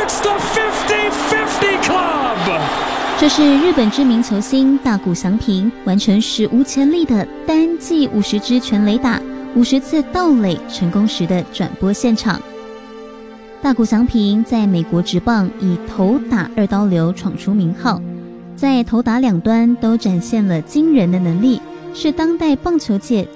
It's the 50-50 Club。 这是日本知名球星大谷翔平完成史无前例的单季50支全垒打、50次盗垒成功时的转播现场。大谷翔平在美国职棒以投打二刀流闯出名号，在投打两端都展现了惊人的能力，是当代棒球界